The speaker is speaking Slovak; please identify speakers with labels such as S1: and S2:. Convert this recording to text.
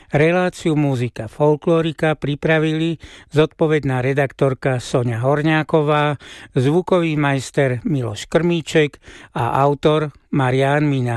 S1: Reláciu Muzika folklórika pripravili zodpovedná redaktorka Soňa Horňáková, zvukový majster Miloš Krmíček a autor Marián Minář.